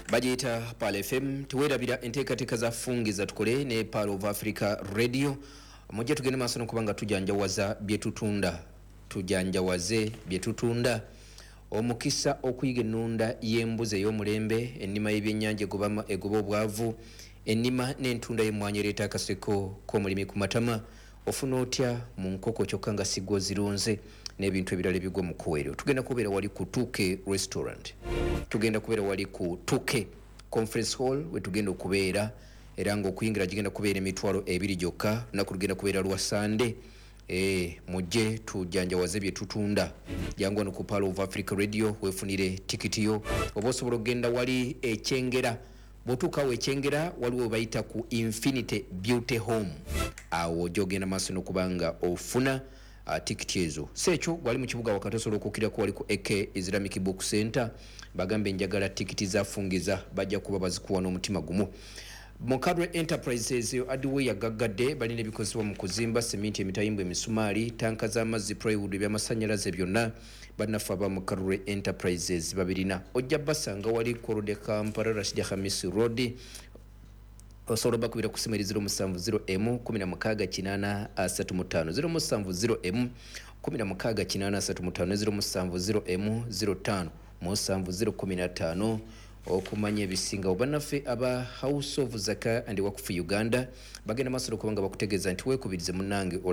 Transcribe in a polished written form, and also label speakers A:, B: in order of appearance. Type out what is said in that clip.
A: Bajita Pal FM tuwerabira enteekateeka za fungiza tukole ne Pearl of Africa Radio mujja tugende maaso n'okubanga tujanjawaza bye tutunda tujanjawaze bye tutunda omukisa okuyiga ennunda y'embuzi ey'omulembe ennima y'ebyennyanja egoba obwavu ennima n'entunda y'emmwanyi ereeta akaseko k'omulimi ku matama ofuna otya mu nkoko kyokka nga sigwa zirunze n'ebintu ebirala ebigwa mu kuweero tugenda kubeera wali ku Tuke Restaurant tugenda kubeera wali ku Tuke Conference Hall we tugenda okubeera era ng'okuyingira gigenda kubeera emitwalo 2 gyokka naku tugenda kubeera lwa Sande mujje tujanjawaze bye tutunda jangu wano ku Pearl of Africa Radio wefunire tikiti yo oba osobola okugenda wali ekyengera bw'otuukawo ekyengera waliwo bayita ku Infinity Beauty Home awo gy'ogenda maaso n'okubanga ofuna tikiti ezo sekyo wali mu kibuga wakati osobola okukkirako wali ku AK Islamic Book Center bagambe njagala tikiti zafungiza bajja kuba bazikuwa n'omutima gumu Mukadwe Enterprises adiwe yagaggadde balina ebikozesebwa mu kuzimba sementi emitayimbo emisumaali tanka z'amazzi plywood by'amasannyalaze byonna bannaffe aba Mukadwe Enterprises babirina ojja basanga wali ku Road Kampala Rashid Khamis Road osobola bakubira ku simu 070M 16 070M 16 070M 05 okumanya ebisinga obannaffe aba House of Zaka and Waqf Uganda bagenda maaso okubanga bakutegeeza nti weekubirize munnange